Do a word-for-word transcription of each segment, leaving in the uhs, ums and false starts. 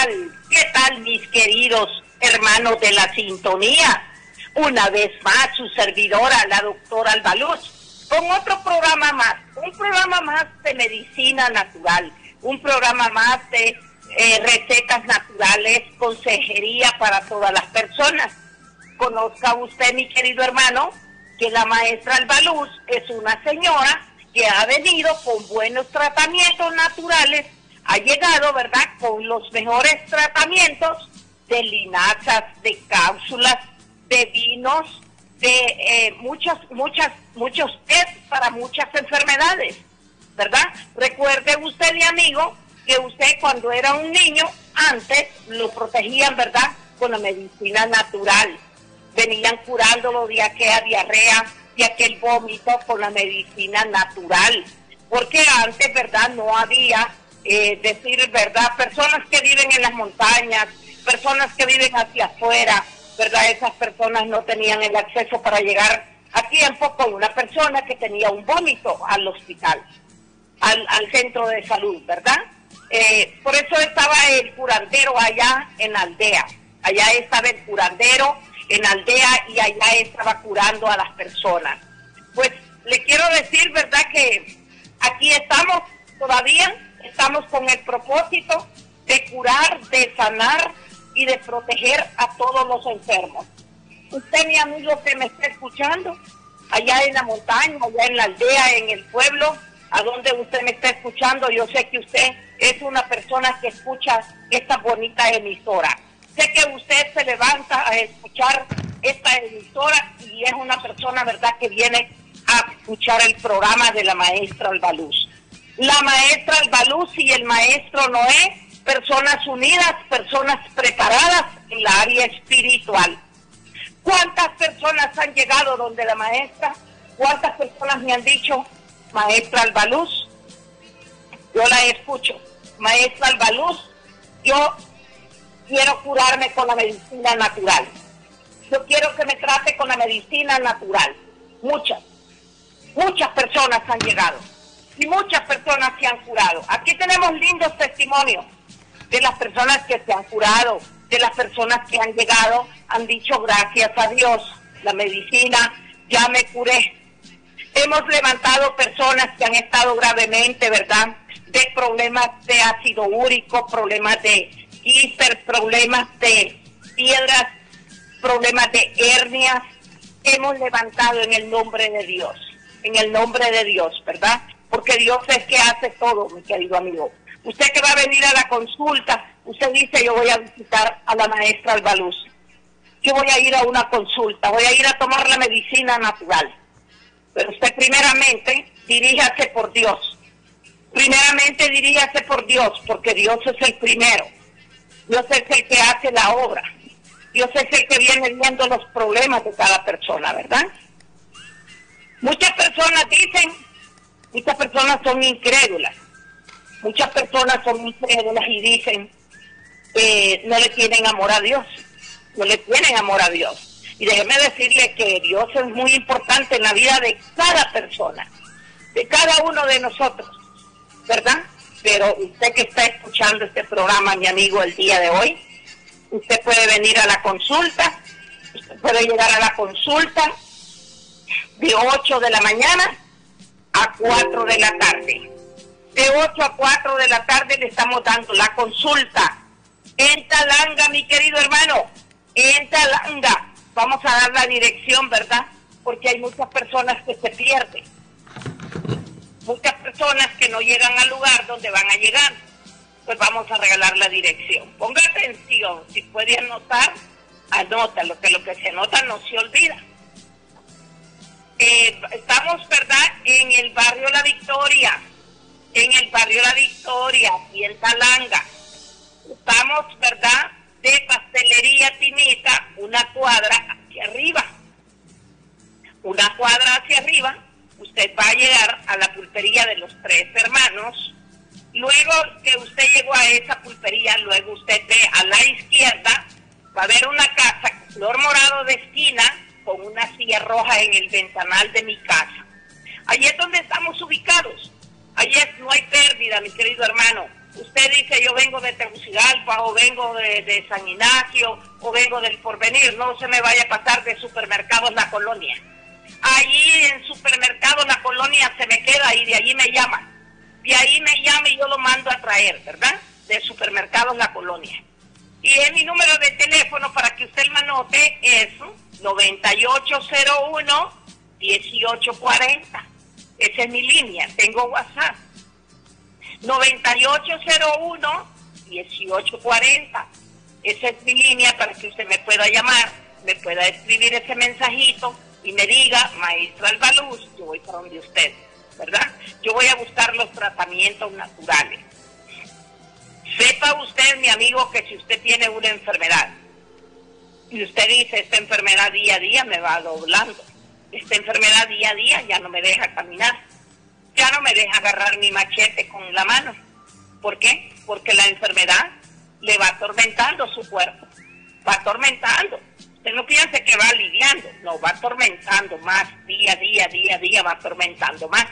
tal? ¿Qué tal, mis queridos hermanos de la sintonía? Una vez más, su servidora, la doctora Albaluz, con otro programa más, un programa más de medicina natural, un programa más de eh, recetas naturales, consejería para todas las personas. Conozca usted, mi querido hermano, que la maestra Albaluz es una señora que ha venido con buenos tratamientos naturales, ha llegado, ¿verdad?, con los mejores tratamientos de linazas, de cápsulas, de vinos, de eh, muchas, muchas, muchos test para muchas enfermedades, ¿verdad? Recuerde usted, mi amigo, que usted cuando era un niño, antes lo protegían, ¿verdad?, con la medicina natural. Venían curándolo de aquella diarrea, de aquel vómito con la medicina natural. Porque antes, ¿verdad?, no había, eh, decir verdad, personas que viven en las montañas, personas que viven hacia afuera, ¿verdad? Esas personas no tenían el acceso para llegar a tiempo con una persona que tenía un vómito al hospital, al, al centro de salud, ¿verdad? Eh, por eso estaba el curandero allá en la aldea. Allá estaba el curandero en la aldea y allá estaba curando a las personas. Pues le quiero decir, ¿verdad?, que aquí estamos todavía, estamos con el propósito de curar, de sanar y de proteger a todos los enfermos. Usted, mi amigo que me está escuchando, allá en la montaña, allá en la aldea, en el pueblo, a donde usted me está escuchando, yo sé que usted es una persona que escucha esta bonita emisora. Sé que usted se levanta a escuchar esta emisora y es una persona, ¿verdad?, que viene a escuchar el programa de la maestra Albaluz. La maestra Albaluz y el maestro Noé, personas unidas, personas preparadas en la área espiritual. ¿Cuántas personas han llegado donde la maestra? ¿Cuántas personas me han dicho, maestra Albaluz? Yo la escucho. Maestra Albaluz, yo quiero curarme con la medicina natural. Yo quiero que me trate con la medicina natural. Muchas, muchas personas han llegado y muchas personas se han curado. Aquí tenemos lindos testimonios de las personas que se han curado, de las personas que han llegado, han dicho gracias a Dios, la medicina, ya me curé. Hemos levantado personas que han estado gravemente, ¿verdad?, de problemas de ácido úrico, problemas de quistes, problemas de piedras, problemas de hernias. Hemos levantado en el nombre de Dios, en el nombre de Dios, ¿verdad? Porque Dios es que hace todo, mi querido amigo. Usted que va a venir a la consulta, usted dice, yo voy a visitar a la maestra Albaluz. Yo voy a ir a una consulta, voy a ir a tomar la medicina natural. Pero usted primeramente diríjase por Dios. Primeramente diríjase por Dios, porque Dios es el primero. Dios es el que hace la obra. Dios es el que viene viendo los problemas de cada persona, ¿verdad? Muchas personas dicen, muchas personas son incrédulas. Muchas personas son incrédulas y dicen que no le tienen amor a Dios. No le tienen amor a Dios. Y déjeme decirle que Dios es muy importante en la vida de cada persona, de cada uno de nosotros, ¿verdad? Pero usted que está escuchando este programa, mi amigo, el día de hoy, usted puede venir a la consulta, usted puede llegar a la consulta de ocho de la mañana a cuatro de la tarde. De ocho a cuatro de la tarde le estamos dando la consulta en Talanga, mi querido hermano, en Talanga. Vamos a dar la dirección, ¿verdad? Porque hay muchas personas que se pierden. Muchas personas que no llegan al lugar donde van a llegar. Pues vamos a regalar la dirección. Ponga atención, si puede anotar, anótalo, que lo que se anota no se olvida. Eh, estamos, ¿verdad?, en el barrio La Victoria, en el barrio La Victoria, aquí en Talanga. Estamos, ¿verdad?, de Pastelería Tinita, una cuadra hacia arriba. Una cuadra hacia arriba, usted va a llegar a la pulpería de los Tres Hermanos. Luego que usted llegó a esa pulpería, luego usted ve a la izquierda, va a haber una casa, color morado de esquina, con una silla roja en el ventanal de mi casa. Allí es donde estamos ubicados. Allí es, no hay pérdida, mi querido hermano. Usted dice, yo vengo de Tegucigalpa, o vengo de, de San Ignacio, o vengo del Porvenir. No se me vaya a pasar de Supermercados La Colonia. Allí en Supermercados La Colonia se me queda y de allí me llama. De ahí me llama y yo lo mando a traer, ¿verdad? De Supermercados La Colonia. Y es mi número de teléfono para que usted me anote, es noventa y ocho cero uno, dieciocho cuarenta. Esa es mi línea, tengo WhatsApp. noventa y ocho cero uno, dieciocho cuarenta. Esa es mi línea para que usted me pueda llamar, me pueda escribir ese mensajito y me diga, maestra Albaluz, yo voy para donde usted, ¿verdad? Yo voy a buscar los tratamientos naturales. Sepa usted, mi amigo, que si usted tiene una enfermedad y usted dice, esta enfermedad día a día me va doblando, esta enfermedad día a día ya no me deja caminar, ya no me deja agarrar mi machete con la mano. ¿Por qué? Porque la enfermedad le va atormentando su cuerpo, va atormentando. Usted no piense que va aliviando, no, va atormentando más, día a día, día a día, va atormentando más.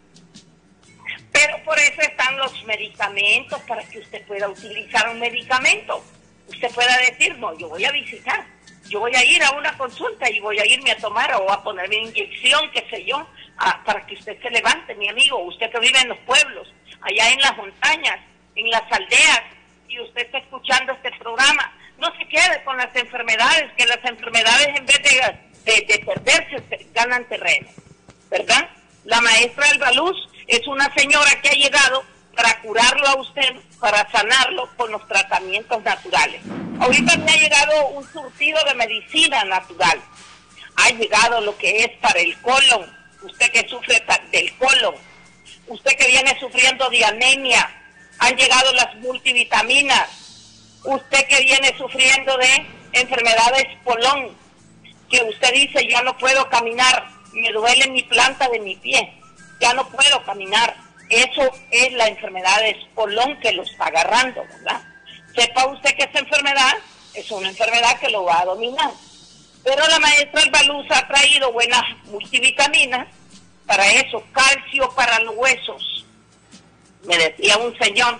Pero por eso están los medicamentos, para que usted pueda utilizar un medicamento. Usted pueda decir, no, yo voy a visitar, yo voy a ir a una consulta y voy a irme a tomar o a ponerme inyección, qué sé yo, a, para que usted se levante, mi amigo. Usted que vive en los pueblos, allá en las montañas, en las aldeas, y usted está escuchando este programa, no se quede con las enfermedades, que las enfermedades en vez de, de, de perderse, ganan terreno, ¿verdad? La maestra Albaluz es una señora que ha llegado para curarlo a usted, para sanarlo con los tratamientos naturales. Ahorita me ha llegado un surtido de medicina natural. Ha llegado lo que es para el colon, usted que sufre del colon, usted que viene sufriendo de anemia, han llegado las multivitaminas, usted que viene sufriendo de enfermedades colon, que usted dice, ya no puedo caminar, me duele mi planta de mi pie, ya no puedo caminar. Eso es la enfermedad de colon que lo está agarrando, ¿verdad? Sepa usted que esa enfermedad es una enfermedad que lo va a dominar. Pero la maestra Albaluz ha traído buenas multivitaminas para eso, calcio para los huesos. Me decía un señor,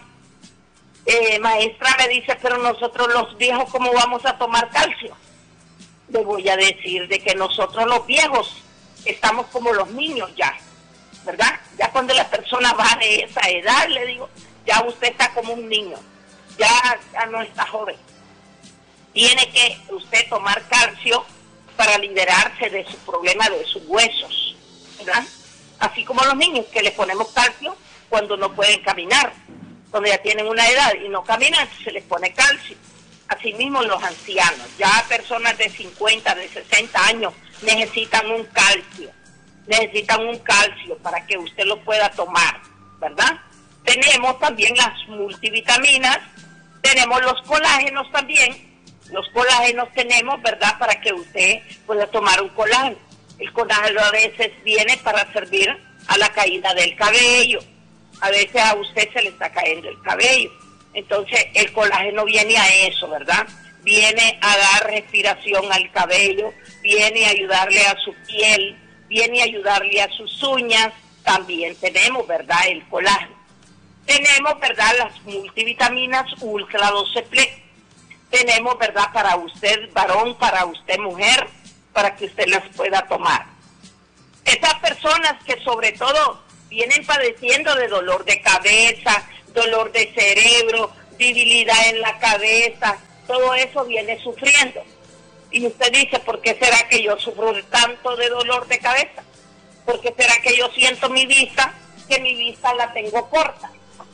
eh, maestra, me dice, pero nosotros los viejos, ¿cómo vamos a tomar calcio? Le voy a decir de que nosotros los viejos estamos como los niños ya, ¿verdad? Ya cuando la persona va de esa edad, le digo, ya usted está como un niño, ya, ya no está joven. Tiene que usted tomar calcio para liberarse de su problema de sus huesos, ¿verdad? Así como los niños que les ponemos calcio cuando no pueden caminar, cuando ya tienen una edad y no caminan, se les pone calcio. Asimismo los ancianos, ya personas de cincuenta, de sesenta años necesitan un calcio, necesitan un calcio para que usted lo pueda tomar, ¿verdad? Tenemos también las multivitaminas, tenemos los colágenos también, los colágenos tenemos, ¿verdad? Para que usted pueda tomar un colágeno. El colágeno a veces viene para servir a la caída del cabello, a veces a usted se le está cayendo el cabello. Entonces el colágeno viene a eso, ¿verdad? Viene a dar respiración al cabello, viene a ayudarle a su piel, viene a ayudarle a sus uñas. También tenemos, ¿verdad?, el colágeno. Tenemos, ¿verdad?, las multivitaminas Ultra doce Plex. Tenemos, ¿verdad?, para usted varón, para usted mujer, para que usted las pueda tomar. Esas personas que sobre todo vienen padeciendo de dolor de cabeza, dolor de cerebro, debilidad en la cabeza, todo eso viene sufriendo. Y usted dice, ¿por qué será que yo sufro de tanto de dolor de cabeza? ¿Por qué será que yo siento mi vista, que mi vista la tengo corta?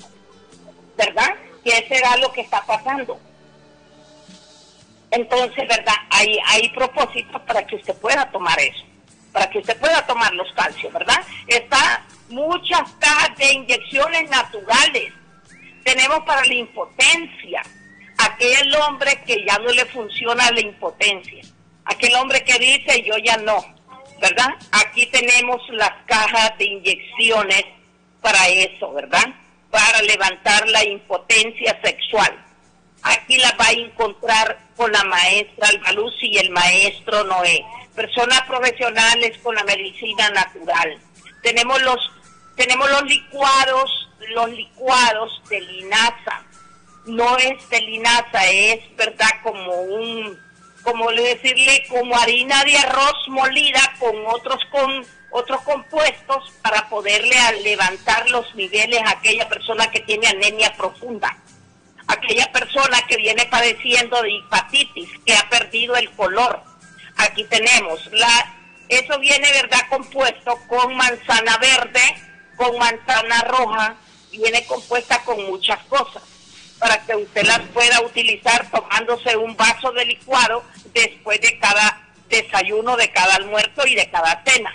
¿Verdad? ¿Qué será lo que está pasando? Entonces, ¿verdad? Hay, hay propósitos para que usted pueda tomar eso, para que usted pueda tomar los calcios, ¿verdad? Está muchas cajas de inyecciones naturales. Tenemos para la impotencia, aquel hombre que ya no le funciona la impotencia, aquel hombre que dice yo ya no, ¿verdad? Aquí tenemos las cajas de inyecciones para eso, ¿verdad? Para levantar la impotencia sexual. Aquí la va a encontrar con la maestra Albaluz y el maestro Noé, personas profesionales con la medicina natural. Tenemos los Tenemos los licuados, los licuados de linaza. No es de linaza, es, ¿verdad?, como un, como decirle, como harina de arroz molida con otros con otros compuestos para poderle levantar los niveles a aquella persona que tiene anemia profunda, aquella persona que viene padeciendo de hepatitis, que ha perdido el color. Aquí tenemos, la, eso viene, ¿verdad?, compuesto con manzana verde, con manzana roja, viene compuesta con muchas cosas, para que usted las pueda utilizar tomándose un vaso de licuado después de cada desayuno, de cada almuerzo y de cada cena.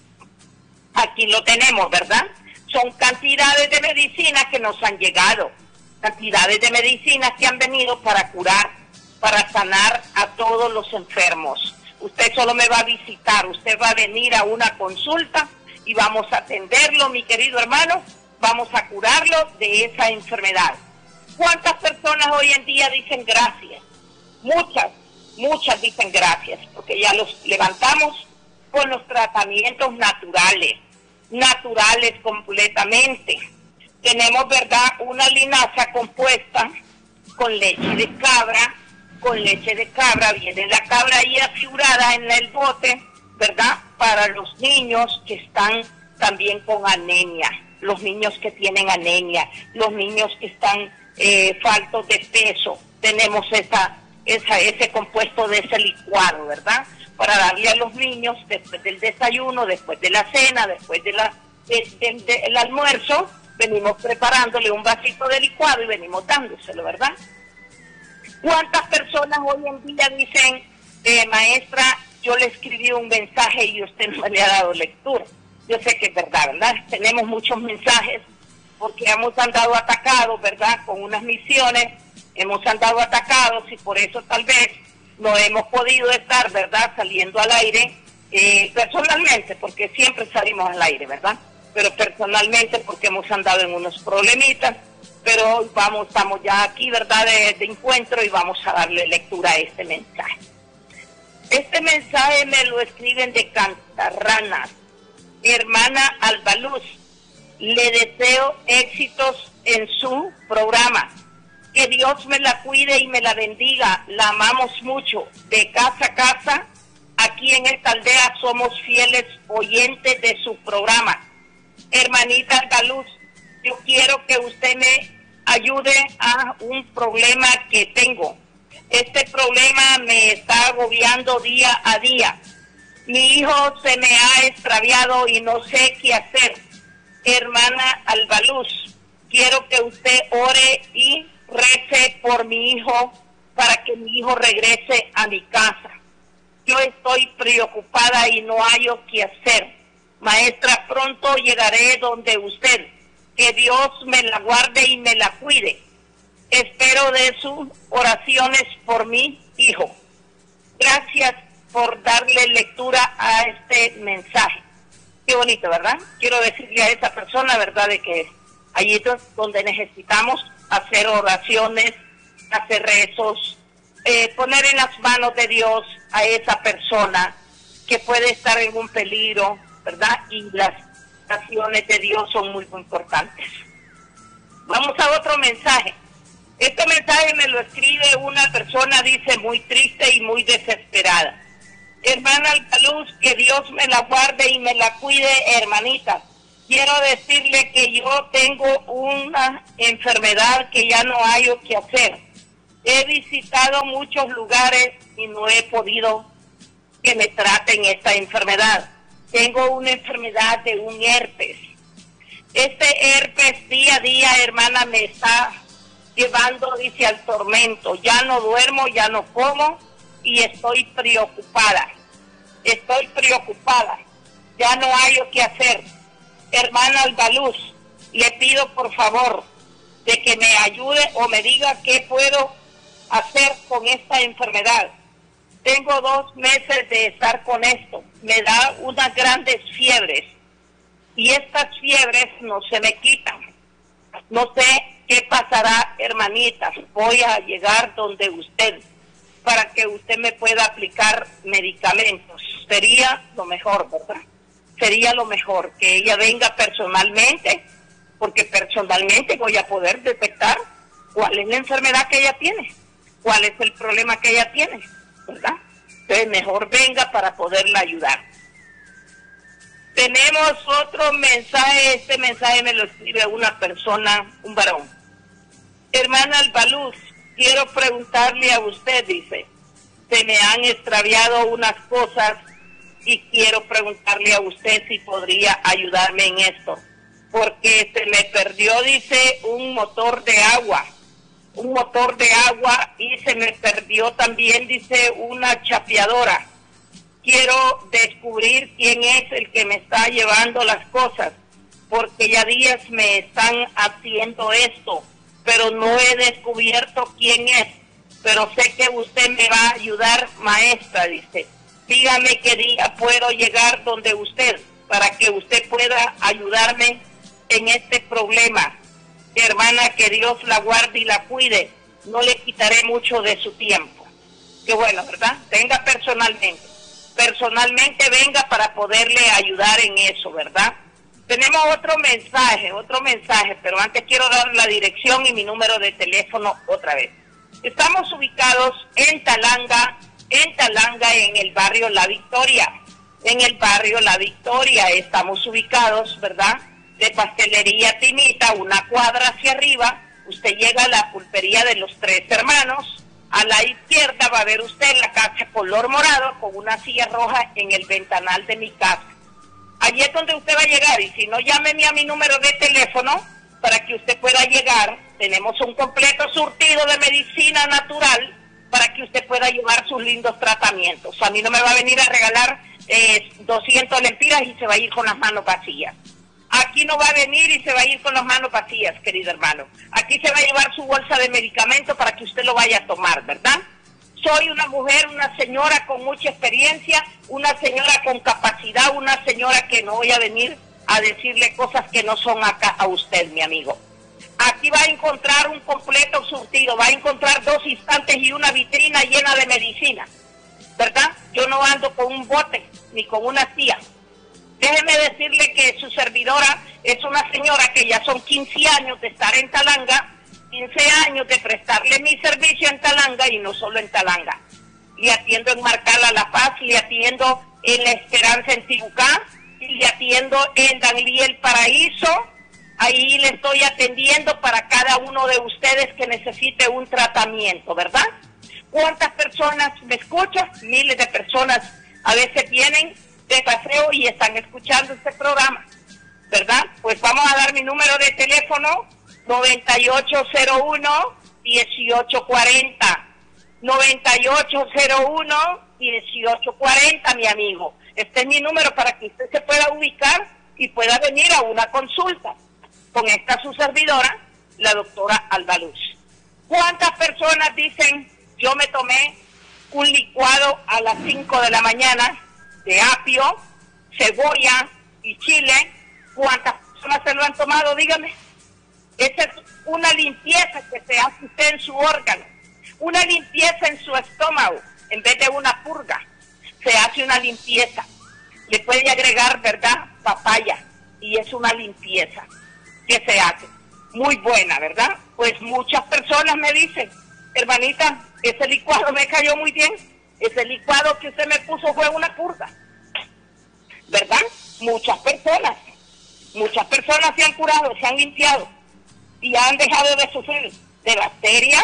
Aquí lo tenemos, ¿verdad? Son cantidades de medicinas que nos han llegado, cantidades de medicinas que han venido para curar, para sanar a todos los enfermos. Usted solo me va a visitar, usted va a venir a una consulta y vamos a atenderlo, mi querido hermano, vamos a curarlo de esa enfermedad. ¿Cuántas personas hoy en día dicen gracias? Muchas, muchas dicen gracias, porque ya los levantamos con los tratamientos naturales, naturales completamente. Tenemos, ¿verdad?, una linaza compuesta con leche de cabra, con leche de cabra, viene la cabra ahí afigurada en el bote, ¿verdad?, para los niños que están también con anemia, los niños que tienen anemia, los niños que están eh, faltos de peso, tenemos esa, esa, ese compuesto de ese licuado, ¿verdad?, para darle a los niños después del desayuno, después de la cena, después de la, de, de, de, el almuerzo, venimos preparándole un vasito de licuado y venimos dándoselo, ¿verdad? ¿Cuántas personas hoy en día dicen, eh, maestra, yo le escribí un mensaje y usted no le ha dado lectura? Yo sé que es verdad, ¿verdad? Tenemos muchos mensajes porque hemos andado atacados, ¿verdad?, con unas misiones, hemos andado atacados y por eso tal vez no hemos podido estar, ¿verdad?, saliendo al aire eh, personalmente, porque siempre salimos al aire, ¿verdad?, pero personalmente porque hemos andado en unos problemitas, pero hoy vamos, estamos ya aquí, ¿verdad?, de, de encuentro y vamos a darle lectura a este mensaje. Este mensaje me lo escriben de Cantarranas. Hermana Albaluz, le deseo éxitos en su programa. Que Dios me la cuide y me la bendiga. La amamos mucho. De casa a casa, aquí en esta aldea somos fieles oyentes de su programa. Hermanita Albaluz, yo quiero que usted me ayude a un problema que tengo. Este problema me está agobiando día a día. Mi hijo se me ha extraviado y no sé qué hacer. Hermana Albaluz, quiero que usted ore y rece por mi hijo para que mi hijo regrese a mi casa. Yo estoy preocupada y no hallo qué hacer. Maestra, pronto llegaré donde usted. Que Dios me la guarde y me la cuide. Espero de sus oraciones por mi hijo. Gracias por darle lectura a este mensaje. Qué bonito, ¿verdad? Quiero decirle a esa persona, ¿verdad?, de que allí es donde necesitamos hacer oraciones, hacer rezos, eh, poner en las manos de Dios a esa persona que puede estar en un peligro, ¿verdad? Y las oraciones de Dios son muy, muy importantes. Vamos a otro mensaje. Este mensaje me lo escribe una persona, dice, muy triste y muy desesperada. Hermana Albaluz, que Dios me la guarde y me la cuide, hermanita. Quiero decirle que yo tengo una enfermedad que ya no hay qué hacer. He visitado muchos lugares y no he podido que me traten esta enfermedad. Tengo una enfermedad de un herpes. Este herpes día a día, hermana, me está llevando, dice, al tormento. Ya no duermo, ya no como y estoy preocupada. Estoy preocupada. Ya no hay qué hacer. Hermana Albaluz, le pido por favor de que me ayude o me diga qué puedo hacer con esta enfermedad. Tengo dos meses de estar con esto. Me da unas grandes fiebres y estas fiebres no se me quitan. No sé qué pasará, hermanitas. Voy a llegar donde usted para que usted me pueda aplicar medicamentos. Sería lo mejor, ¿verdad? sería lo mejor, que ella venga personalmente, porque personalmente voy a poder detectar cuál es la enfermedad que ella tiene, cuál es el problema que ella tiene, ¿verdad? Entonces mejor venga para poderla ayudar. Tenemos otro mensaje, este mensaje me lo escribe una persona, un varón. Hermana Albaluz, quiero preguntarle a usted, dice, se me han extraviado unas cosas y quiero preguntarle a usted si podría ayudarme en esto, porque se me perdió, dice, un motor de agua, un motor de agua y se me perdió también, dice, una chapeadora. Quiero descubrir quién es el que me está llevando las cosas, porque ya días me están haciendo esto, pero no he descubierto quién es, pero sé que usted me va a ayudar, maestra, dice. Dígame qué día puedo llegar donde usted, para que usted pueda ayudarme en este problema. Hermana, que Dios la guarde y la cuide, no le quitaré mucho de su tiempo. Qué bueno, ¿verdad? Venga personalmente. Personalmente venga para poderle ayudar en eso, ¿verdad? Tenemos otro mensaje, otro mensaje, pero antes quiero dar la dirección y mi número de teléfono otra vez. Estamos ubicados en Talanga, en Talanga, en el barrio La Victoria. En el barrio La Victoria estamos ubicados, ¿verdad? De Pastelería Tinita, una cuadra hacia arriba, usted llega a la pulpería de los Tres Hermanos. A la izquierda va a ver usted la casa color morado con una silla roja en el ventanal de mi casa. Allí es donde usted va a llegar, y si no, llámeme a mi número de teléfono para que usted pueda llegar. Tenemos un completo surtido de medicina natural para que usted pueda llevar sus lindos tratamientos. A mí no me va a venir a regalar eh, doscientas lempiras y se va a ir con las manos vacías. Aquí no va a venir y se va a ir con las manos vacías, querido hermano. Aquí se va a llevar su bolsa de medicamento para que usted lo vaya a tomar, ¿verdad? Soy una mujer, una señora con mucha experiencia, una señora con capacidad, una señora que no voy a venir a decirle cosas que no son acá a usted, mi amigo. Aquí va a encontrar un completo surtido, va a encontrar dos instantes y una vitrina llena de medicina, ¿verdad? Yo no ando con un bote ni con una tía. Déjeme decirle que su servidora es una señora que ya son quince años de estar en Talanga, quince años de prestarle mi servicio en Talanga y no solo en Talanga. Le atiendo en Marcala La Paz, le atiendo en La Esperanza en Tibucá, y le atiendo en Danlí El Paraíso. Ahí le estoy atendiendo para cada uno de ustedes que necesite un tratamiento, ¿verdad? ¿Cuántas personas me escuchan? Miles de personas a veces vienen de paseo y están escuchando este programa, ¿verdad? Pues vamos a dar mi número de teléfono, noventa y ocho cero uno, dieciocho cuarenta, noventa y ocho cero uno, dieciocho cuarenta, mi amigo. Este es mi número para que usted se pueda ubicar y pueda venir a una consulta con esta su servidora, la doctora Albaluz. ¿Cuántas personas dicen, yo me tomé un licuado a las cinco de la mañana de apio, cebolla y chile? ¿Cuántas personas se lo han tomado? Dígame. Esa es una limpieza que se hace usted en su órgano, una limpieza en su estómago, en vez de una purga. Se hace una limpieza. Le puede agregar, ¿verdad?, papaya, y es una limpieza que se hace. Muy buena, ¿verdad? Pues muchas personas me dicen, hermanita, ese licuado me cayó muy bien, ese licuado que usted me puso fue una purga, ¿verdad? Muchas personas, muchas personas se han curado, se han limpiado y han dejado de sufrir de bacterias,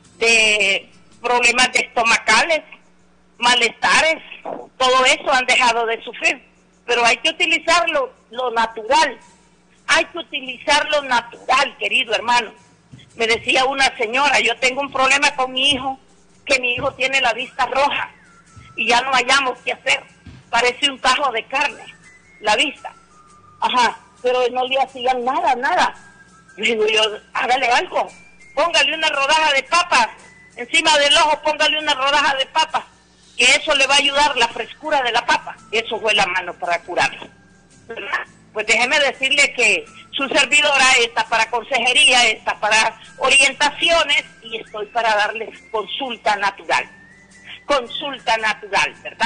de problemas de estomacales, malestares, todo eso han dejado de sufrir. Pero hay que utilizar lo, lo natural, hay que utilizar lo natural, querido hermano. Me decía una señora, yo tengo un problema con mi hijo, que mi hijo tiene la vista roja y ya no hallamos qué hacer, parece un tajo de carne, la vista. Ajá, pero no le hacían nada, nada. Digo yo, hágale algo, póngale una rodaja de papa, encima del ojo póngale una rodaja de papa, que eso le va a ayudar, la frescura de la papa. Eso fue la mano para curarlo, ¿verdad? Pues déjeme decirle que su servidora está para consejería, está para orientaciones y estoy para darles consulta natural. Consulta natural, ¿verdad?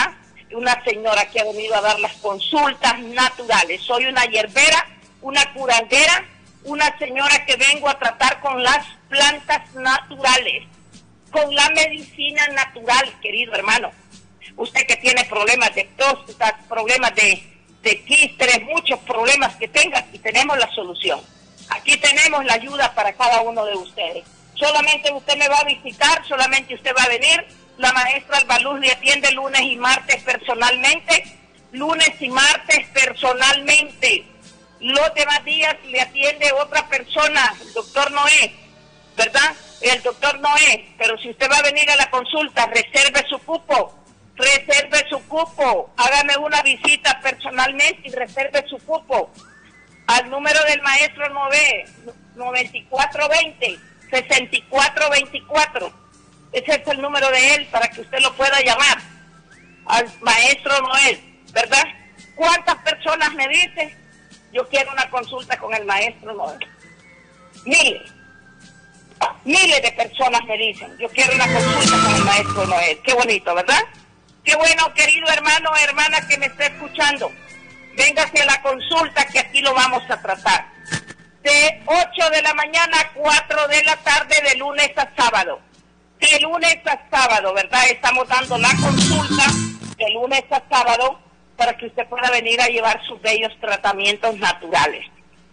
una señora que ha venido a dar las consultas naturales. Soy una hierbera, una curandera, una señora que vengo a tratar con las plantas naturales, con la medicina natural, querido hermano. Usted que tiene problemas de próstata, problemas de, de quistes, muchos problemas que tenga, aquí tenemos la solución. Aquí tenemos la ayuda para cada uno de ustedes. Solamente usted me va a visitar, solamente usted va a venir. La maestra Albaluz le atiende lunes y martes personalmente, lunes y martes personalmente. Los demás días le atiende otra persona, el doctor Noé, ¿verdad? El doctor Noé, pero si usted va a venir a la consulta, reserve su cupo, reserve su cupo, hágame una visita personalmente y reserve su cupo al número del maestro Noé, noventa y cuatro veinte, sesenta y cuatro veinticuatro. Ese es el número de él para que usted lo pueda llamar, al maestro Noel, ¿verdad? ¿Cuántas personas me dicen? Yo quiero una consulta con el maestro Noel. Miles, miles de personas me dicen, yo quiero una consulta con el maestro Noel. Qué bonito, ¿verdad? Qué bueno, querido hermano o hermana que me está escuchando. Véngase a la consulta que aquí lo vamos a tratar. De ocho de la mañana a cuatro de la tarde, de lunes a sábado. De lunes a sábado, ¿verdad? Estamos dando la consulta de lunes a sábado para que usted pueda venir a llevar sus bellos tratamientos naturales.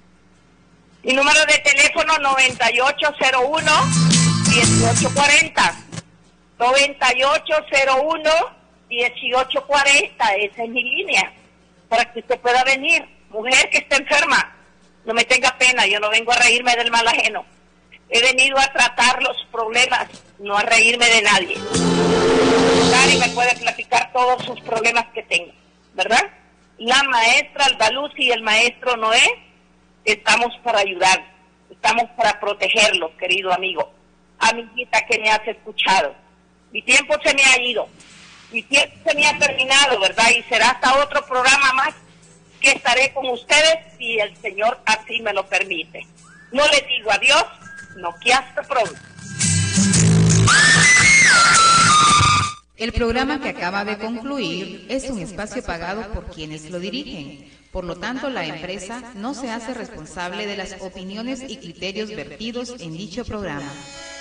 Mi número de teléfono noventa y ocho cero uno, dieciocho cuarenta. noventa y ocho cero uno, dieciocho cuarenta, esa es mi línea, para que usted pueda venir. Mujer que esté enferma, no me tenga pena, yo no vengo a reírme del mal ajeno. He venido a tratar los problemas, no a reírme de nadie. Nadie me puede platicar todos sus problemas que tenga, ¿verdad? La maestra Albaluz y el maestro Noé, estamos para ayudar, estamos para protegerlos, querido amigo. Amiguita que me has escuchado. Mi tiempo se me ha ido, mi tiempo se me ha terminado, ¿verdad? Y será hasta otro programa más que estaré con ustedes si el Señor así me lo permite. No les digo adiós, no que hasta pronto. El programa que acaba de concluir es un espacio pagado por quienes lo dirigen. Por lo tanto, la empresa no se hace responsable de las opiniones y criterios vertidos en dicho programa.